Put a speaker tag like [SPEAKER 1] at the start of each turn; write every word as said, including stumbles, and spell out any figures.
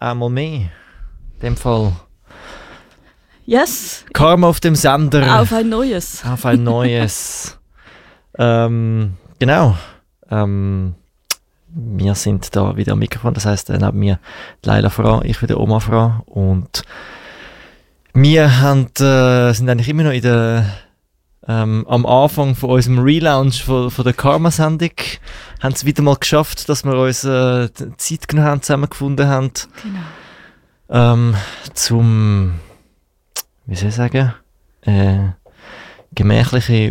[SPEAKER 1] einmal mehr. In dem Fall.
[SPEAKER 2] Yes.
[SPEAKER 1] Karma auf dem Sender.
[SPEAKER 2] Auf ein neues.
[SPEAKER 1] Auf ein neues. ähm, genau. Ähm, wir sind da wieder am Mikrofon. Das heisst, neben mir Laila Fra, ich bin der Oma Fra. Und wir haben, äh, sind eigentlich immer noch in der, ähm, am Anfang von unserem Relaunch von, von der Karma-Sendung. Haben es wieder mal geschafft, dass wir uns äh, Zeit genommen haben, zusammengefunden haben.
[SPEAKER 2] Genau.
[SPEAKER 1] Ähm, zum, wie soll ich sagen, äh, gemächliche